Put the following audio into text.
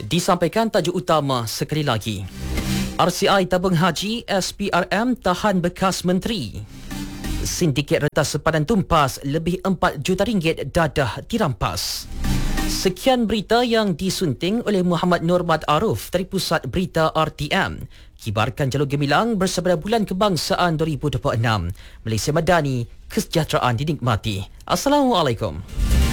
Disampaikan tajuk utama sekali lagi. RCI tabung haji SPRM tahan bekas menteri. Sindiket retas sepadan tumpas lebih 4 juta ringgit dadah dirampas. Sekian berita yang disunting oleh Muhammad Nurmat Aruf dari Pusat Berita RTM. Kibarkan jalur gemilang bersama Bulan Kebangsaan 2026. Malaysia Madani, kesejahteraan dinikmati. Assalamualaikum.